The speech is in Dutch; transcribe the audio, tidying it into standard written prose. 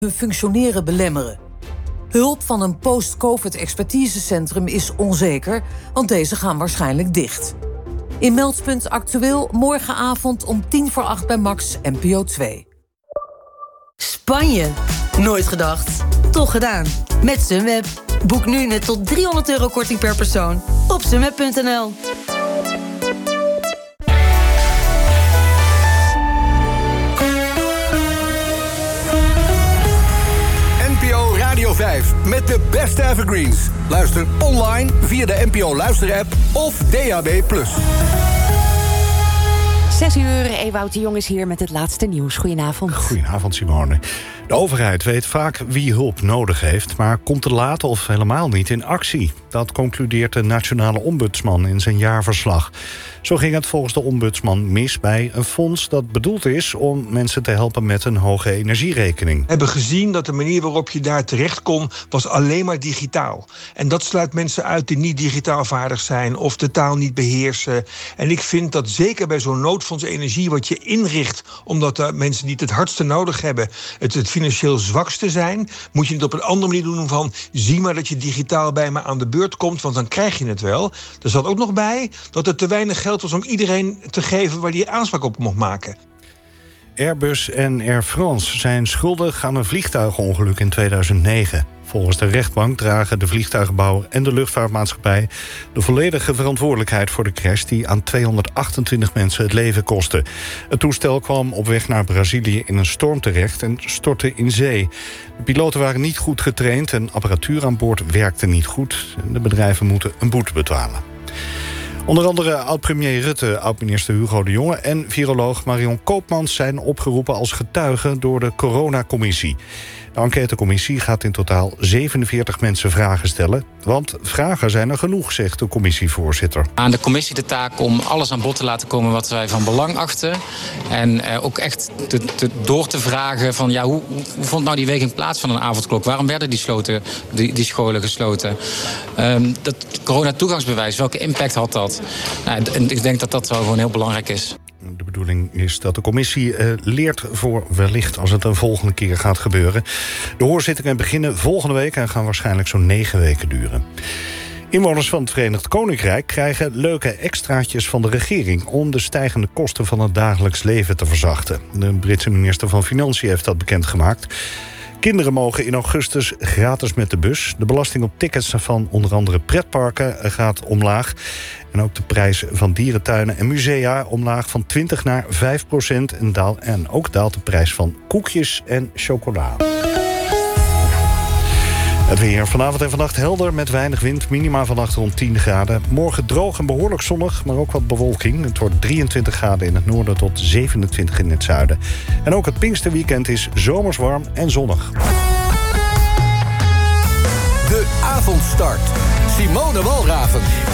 hun functioneren belemmeren. Hulp van een post-COVID-expertisecentrum is onzeker, want deze gaan waarschijnlijk dicht. In Meldpunt Actueel morgenavond om 7:50 bij Max NPO 2. Spanje. Nooit gedacht. Toch gedaan. Met Sunweb. Boek nu net tot €300 korting per persoon op sunweb.nl. NPO Radio 5 met de beste evergreens. Luister online via de NPO Luister-app of DAB+. 6:00, Ewout de Jong is hier met het laatste nieuws. Goedenavond. Goedenavond, Simone. De overheid weet vaak wie hulp nodig heeft, maar komt te laat of helemaal niet in actie. Dat concludeert de Nationale Ombudsman in zijn jaarverslag. Zo ging het volgens de ombudsman mis bij een fonds dat bedoeld is om mensen te helpen met een hoge energierekening. We hebben gezien dat de manier waarop je daar terecht kon was alleen maar digitaal. En dat sluit mensen uit die niet digitaal vaardig zijn of de taal niet beheersen. En ik vind dat zeker bij zo'n noodfonds energie wat je inricht omdat de mensen die het hardste nodig hebben het financieel zwakste zijn, moet je het op een andere manier doen van zie maar dat je digitaal bij me aan de beurt komt, want dan krijg je het wel. Er zat ook nog bij dat er te weinig geld was om iedereen te geven waar die aanspraak op mocht maken. Airbus en Air France zijn schuldig aan een vliegtuigongeluk in 2009. Volgens de rechtbank dragen de vliegtuigenbouwer en de luchtvaartmaatschappij de volledige verantwoordelijkheid voor de crash die aan 228 mensen het leven kostte. Het toestel kwam op weg naar Brazilië in een storm terecht en stortte in zee. De piloten waren niet goed getraind en apparatuur aan boord werkte niet goed. De bedrijven moeten een boete betalen. Onder andere oud-premier Rutte, oud-minister Hugo de Jonge en viroloog Marion Koopmans zijn opgeroepen als getuigen door de coronacommissie. De enquêtecommissie gaat in totaal 47 mensen vragen stellen. Want vragen zijn er genoeg, zegt de commissievoorzitter. Aan de commissie de taak om alles aan bod te laten komen wat wij van belang achten. En ook echt door te vragen van ja, hoe vond nou die weging plaats van een avondklok? Waarom werden die scholen gesloten? Dat corona-toegangsbewijs, welke impact had dat? Nou, en ik denk dat dat wel gewoon heel belangrijk is. De bedoeling is dat de commissie leert voor wellicht als het een volgende keer gaat gebeuren. De hoorzittingen beginnen volgende week en gaan waarschijnlijk zo'n 9 weken duren. Inwoners van het Verenigd Koninkrijk krijgen leuke extraatjes van de regering om de stijgende kosten van het dagelijks leven te verzachten. De Britse minister van Financiën heeft dat bekendgemaakt. Kinderen mogen in augustus gratis met de bus. De belasting op tickets van onder andere pretparken gaat omlaag. En ook de prijs van dierentuinen en musea omlaag van 20 naar 5%. En ook daalt de prijs van koekjes en chocola. Het weer vanavond en vannacht helder met weinig wind. Minima vannacht rond 10 graden. Morgen droog en behoorlijk zonnig, maar ook wat bewolking. Het wordt 23 graden in het noorden tot 27 in het zuiden. En ook het Pinksterweekend is zomers warm en zonnig. De avondstart. Simone Walraven.